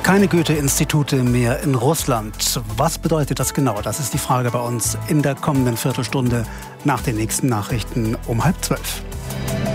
Keine Goethe-Institute mehr in Russland. Was bedeutet das genau? Das ist die Frage bei uns in der kommenden Viertelstunde nach den nächsten Nachrichten um 11:30.